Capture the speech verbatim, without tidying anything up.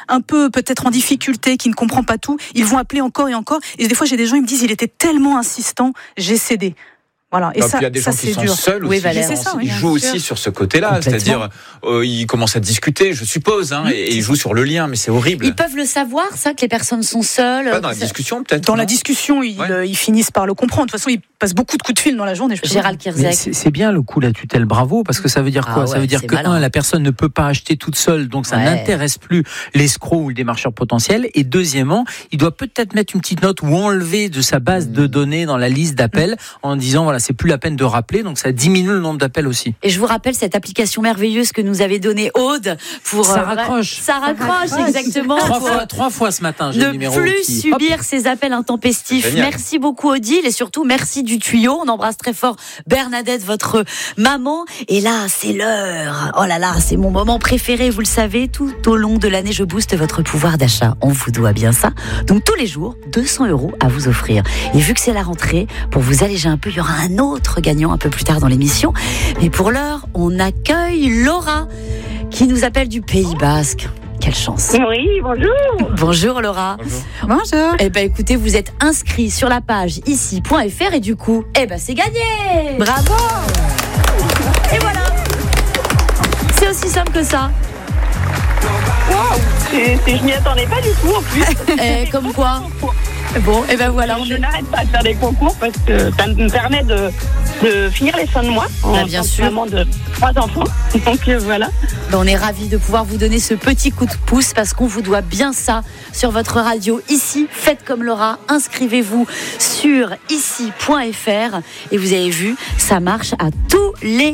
un peu peut-être en difficulté, qui ne comprend pas tout, ils vont appeler encore et encore. Et des fois, j'ai des gens, ils me disent, il était tellement insistant, j'ai cédé. Voilà. Et non, ça, il y a des ça, gens qui c'est sont dur. seuls oui, aussi. Valère. Ils, C'est ça, oui, ils jouent sûr. aussi sur ce côté-là, c'est-à-dire euh, ils commencent à discuter, je suppose, hein, mmh. et, et ils jouent sur le lien, mais c'est horrible. Ils peuvent le savoir, ça, que les personnes sont seules. Pas dans la discussion, peut-être. Dans non la discussion, ils, ouais. euh, ils finissent par le comprendre. De toute façon, ils passent beaucoup de coups de fil dans la journée. Gérald Kierzek. C'est, c'est bien le coup la tutelle, bravo, parce que ça veut dire quoi? ah Ça ouais, veut dire que malin. un, la personne ne peut pas acheter toute seule, donc ça ouais. n'intéresse plus l'escroc ou le démarcheur potentiel. Et deuxièmement, il doit peut-être mettre une petite note ou enlever de sa base mmh. de données dans la liste d'appels mmh. en disant voilà, c'est plus la peine de rappeler, donc ça diminue le nombre d'appels aussi. Et je vous rappelle cette application merveilleuse que nous avait donnée Aude pour ça euh, raccroche, ça raccroche, ça raccroche exactement. Trois fois, trois fois ce matin, j'ai ne le numéro plus qui... subir ces appels intempestifs. Merci beaucoup Odile et surtout merci du tuyau. On embrasse très fort Bernadette, votre maman. Et là, c'est l'heure. Oh là là, c'est mon moment préféré. Vous le savez, tout au long de l'année, je booste votre pouvoir d'achat. On vous doit bien ça. Donc tous les jours, deux cents euros à vous offrir. Et vu que c'est la rentrée, pour vous alléger un peu, il y aura un autre gagnant un peu plus tard dans l'émission. Mais pour l'heure, on accueille Laura qui nous appelle du Pays Basque. Quelle chance. Oui, bonjour. Bonjour Laura. Bonjour. Bonjour. Eh ben écoutez, vous êtes inscrit sur la page ici point f r et du coup, eh ben c'est gagné. Bravo. Et voilà. C'est aussi simple que ça. Waouh, c'est, c'est, je m'y attendais pas du tout en plus. Eh, comme quoi. Bon, et ben voilà. Je, je n'arrête pas de faire des concours parce que ça me permet de, de finir les fins de mois. Bah, bien sûr. Maman de trois enfants. Donc euh, voilà. Ben, on est ravis de pouvoir vous donner ce petit coup de pouce parce qu'on vous doit bien ça sur votre radio ici. Faites comme Laura, inscrivez-vous sur ici point f r et vous avez vu, ça marche à tous les